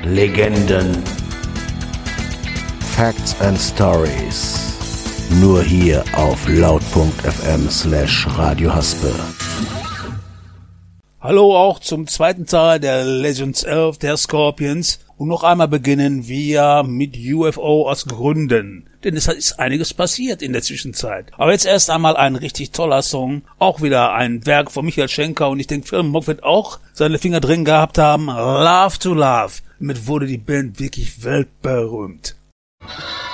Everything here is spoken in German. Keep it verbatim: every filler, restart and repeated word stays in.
Legenden. Facts and Stories. Nur hier auf laut.fm slash Radio Haspe. Hallo auch zum zweiten Teil der Legends elf der Scorpions. Und noch einmal beginnen wir mit U F O aus Gründen. Denn es ist einiges passiert in der Zwischenzeit. Aber jetzt erst einmal ein richtig toller Song. Auch wieder ein Werk von Michael Schenker. Und ich denke, Phil Mock wird auch seine Finger drin gehabt haben. Love to Love. Damit wurde die Band wirklich weltberühmt.